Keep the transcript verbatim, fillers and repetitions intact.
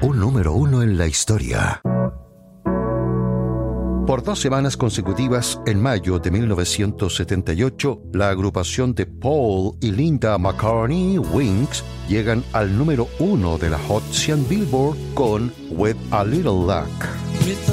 un número uno en la historia. Por dos semanas consecutivas, en mayo de mil novecientos setenta y ocho, la agrupación de Paul y Linda McCartney, Wings, llegan al número uno de la Hot cien Billboard con With a Little Luck.